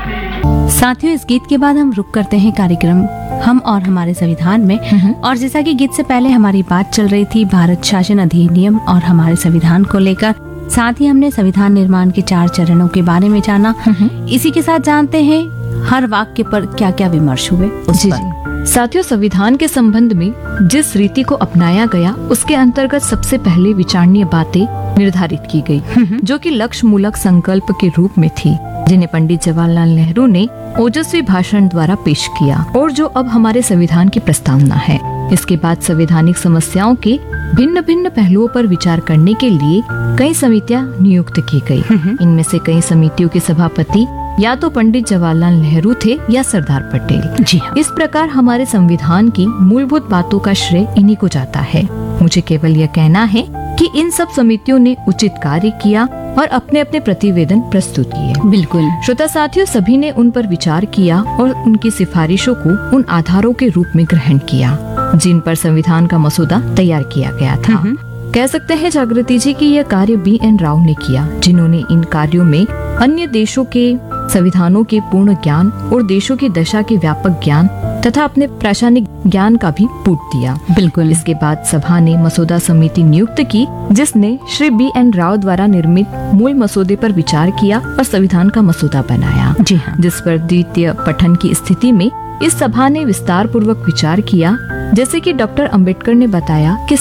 साथियों, इस गीत के बाद हम रुक करते हैं कार्यक्रम हम और हमारे संविधान में। और जैसा कि गीत से पहले हमारी बात चल रही थी भारत शासन अधिनियम और हमारे संविधान को लेकर, साथ ही हमने संविधान निर्माण के 4 चरणों के बारे में जाना। इसी के साथ जानते हैं हर वाक्य पर क्या क्या विमर्श हुए उस पर। साथियों, संविधान के संबंध में जिस रीति को अपनाया गया उसके अंतर्गत सबसे पहले विचारणीय बातें निर्धारित की गई, जो कि लक्ष्य मूलक संकल्प के रूप में थी, जिन्हें पंडित जवाहरलाल नेहरू ने ओजस्वी भाषण द्वारा पेश किया और जो अब हमारे संविधान की प्रस्तावना है। इसके बाद संवैधानिक समस्याओं के भिन्न भिन्न पहलुओं पर विचार करने के लिए कई समितियां नियुक्त की गई। इनमें से कई समितियों के सभापति या तो पंडित जवाहरलाल नेहरू थे या सरदार पटेल। जी हाँ। इस प्रकार हमारे संविधान की मूलभूत बातों का श्रेय इन्हीं को जाता है। मुझे केवल यह कहना है कि इन सब समितियों ने उचित कार्य किया और अपने अपने प्रतिवेदन प्रस्तुत किए। बिल्कुल श्रोता साथियों, सभी ने उन पर विचार किया और उनकी सिफारिशों को उन आधारों के रूप में ग्रहण किया जिन पर संविधान का मसौदा तैयार किया गया था। कह सकते हैं जागृति जी कि यह कार्य BN राव ने किया, जिन्होंने इन कार्यों में अन्य देशों के संविधानों के पूर्ण ज्ञान और देशों की दशा के व्यापक ज्ञान तथा अपने प्राशानिक ज्ञान का भी पूट दिया। बिल्कुल। इसके बाद सभा ने मसौदा समिति नियुक्त की, जिसने श्री BN राव द्वारा निर्मित मूल मसौदे पर विचार किया और संविधान का मसौदा बनाया। जी हाँ। जिस पर द्वितीय पठन की स्थिति में इस सभा ने विस्तार पूर्वक विचार किया। जैसे कि डॉक्टर अंबेडकर ने बताया कि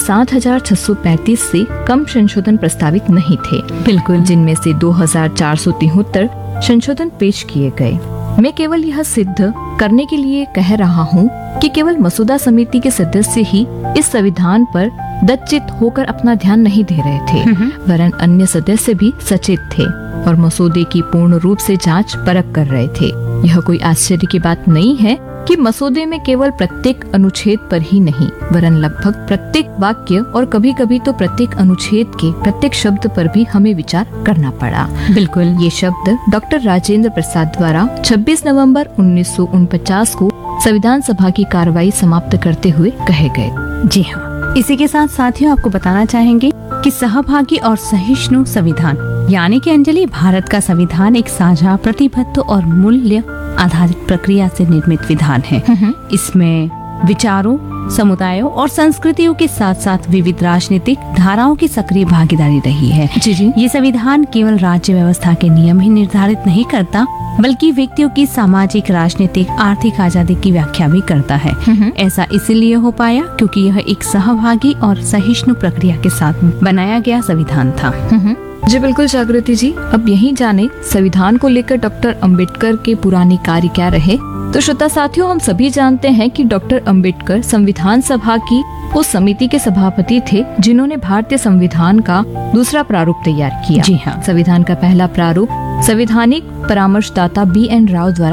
7,635 से कम संशोधन प्रस्तावित नहीं थे। बिल्कुल। जिनमें से 2,473 संशोधन पेश किए गए। मैं केवल यह सिद्ध करने के लिए कह रहा हूँ कि केवल मसौदा समिति के सदस्य ही इस संविधान पर दत्तचित्त होकर अपना ध्यान नहीं दे रहे थे, वरन अन्य सदस्य भी सचेत थे और मसौदे की पूर्ण रूप से जांच परख कर रहे थे। यह कोई आश्चर्य की बात नहीं है कि मसौदे में केवल प्रत्येक अनुच्छेद पर ही नहीं, वरन लगभग प्रत्येक वाक्य और कभी कभी तो प्रत्येक अनुच्छेद के प्रत्येक शब्द पर भी हमें विचार करना पड़ा। बिल्कुल। ये शब्द डॉक्टर राजेंद्र प्रसाद द्वारा 26 नवंबर 1949 को संविधान सभा की कार्रवाई समाप्त करते हुए कहे गए। जी हाँ। इसी के साथ साथियों, आपको बताना चाहेंगे कि सहभागी और सहिष्णु संविधान यानी कि अंजलि, भारत का संविधान एक साझा, प्रतिबद्ध और मूल्य आधारित प्रक्रिया से निर्मित विधान है। इसमें विचारों, समुदायों और संस्कृतियों के साथ साथ विविध राजनीतिक धाराओं की सक्रिय भागीदारी रही है। जी। ये संविधान केवल राज्य व्यवस्था के नियम ही निर्धारित नहीं करता, बल्कि व्यक्तियों की सामाजिक, राजनीतिक, आर्थिक आजादी की व्याख्या भी करता है। ऐसा इसलिए हो पाया क्योंकि यह एक सहभागी और सहिष्णु प्रक्रिया के साथ बनाया गया संविधान था। जी बिल्कुल जागृति जी, अब यही जाने संविधान को लेकर डॉक्टर अंबेडकर के पुराने कार्य क्या रहे। तो श्रोता साथियों, हम सभी जानते हैं कि डॉक्टर अंबेडकर संविधान सभा की उस समिति के सभापति थे जिन्होंने भारतीय संविधान का दूसरा प्रारूप तैयार किया। जी हाँ। संविधान का पहला प्रारूप संवैधानिक परामर्शदाता BN राव द्वारा